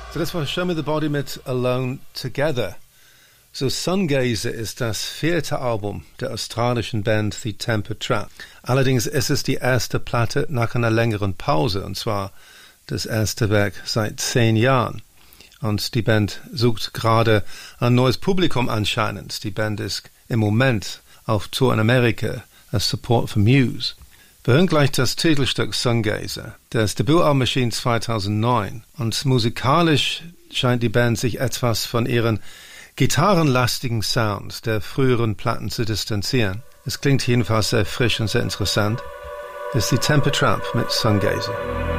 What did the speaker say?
So, das war Show Me the Body mit Alone Together. So, Sungazer ist das 4. Album der australischen Band The Temper Trap. Allerdings ist es die erste Platte nach einer längeren Pause, und zwar das erste Werk seit 10 Jahren. Und die Band sucht gerade ein neues Publikum anscheinend. Die Band ist im Moment auf Tour in Amerika als Support for Muse. Wir hören gleich das Titelstück Sungazer. Das Debütalbum erschien 2009 und musikalisch scheint die Band sich etwas von ihren gitarrenlastigen Sounds der früheren Platten zu distanzieren. Es klingt jedenfalls sehr frisch und sehr interessant. Das ist die Temper Trap mit Sungazer.